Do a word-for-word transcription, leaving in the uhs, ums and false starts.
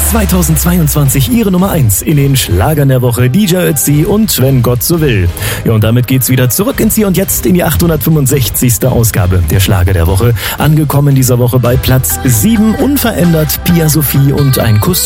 zweitausendzweiundzwanzig ihre Nummer eins in den Schlagern der Woche, D J Ötzi und Wenn Gott so will. Ja, und damit geht's wieder zurück ins Hier und Jetzt in die achthundertfünfundsechzigste Ausgabe der Schlager der Woche. Angekommen dieser Woche bei Platz sieben, unverändert Pia Sophie und Ein Kuss